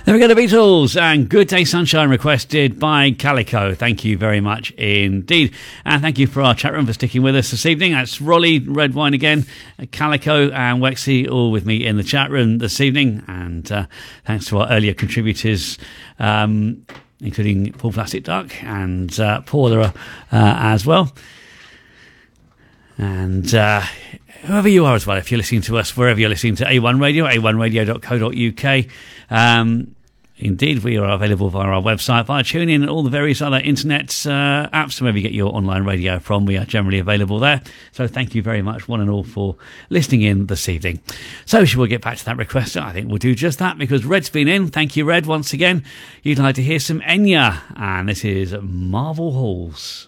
There we go, the Beatles, and Good Day Sunshine requested by Calico. Thank you very much indeed. And thank you for our chat room for sticking with us this evening. That's Rolly, Red Wine again, Calico and Wexy all with me in the chat room this evening. And thanks to our earlier contributors, including Paul Plastic Duck and Paula as well. And whoever you are as well, if you're listening to us, wherever you're listening to A1 Radio, a1radio.co.uk. Indeed, we are available via our website, via TuneIn, and all the various other internet apps, wherever you get your online radio from. We are generally available there. So thank you very much, one and all, for listening in this evening. So shall we get back to that request? I think we'll do just that, because Red's been in. Thank you, Red, once again. You'd like to hear some Enya, and this is Marble Halls.